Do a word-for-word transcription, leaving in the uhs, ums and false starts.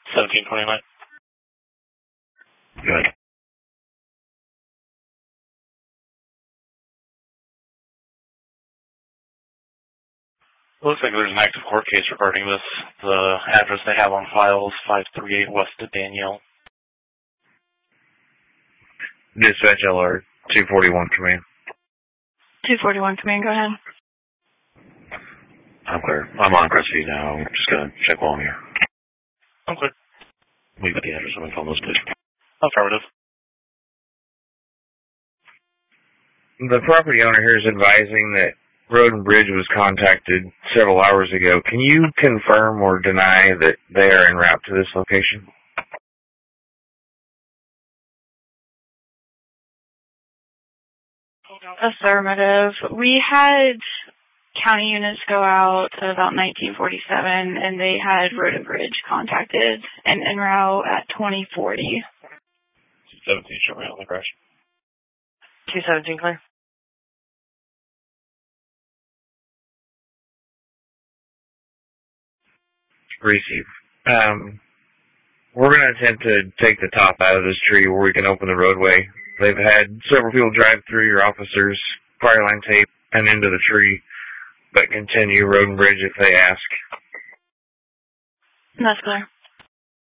seventeen twenty-nine. Good. Looks like there's an active court case regarding this. The address they have on file is five thirty-eight West of Danielle. Dispatch L R two forty-one, command. two forty-one, command, go ahead. I'm clear. I'm on Crestview now. I'm just going to check while I'm here. I'm clear. We got the address. I'm going to phone those, please. Affirmative. The property owner here is advising that Road and Bridge was contacted several hours ago. Can you confirm or deny that they are en route to this location? Affirmative. We had county units go out at about nineteen forty-seven, and they had Road and Bridge contacted and en route at twenty forty. seventeen, show me on the crash. two seventeen, clear. Receive. Um, we're going to attempt to take the top out of this tree where we can open the roadway. They've had several people drive through your officers, fire line tape, and into the tree, but continue Road and Bridge if they ask. That's clear.